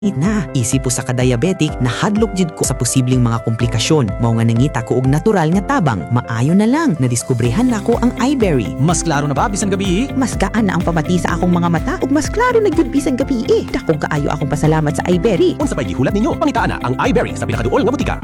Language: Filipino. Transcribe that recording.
Na isip po sa ka-diabetic na hadlok jud ko sa posibleng mga komplikasyon. Mao nga nangita ko og natural nga tabang. Maayo na lang na diskubrehan nako ang iBerry. Mas klaro na ba bisan gabi? Mas gaan na ang pamati sa akong mga mata ug mas klaro na gyud bisan gabi. Dakong kaayo akong pasalamat sa iBerry. Unsa pay gihulat ninyo? Pangitaan na ang iBerry sa pinakaduol nga butika.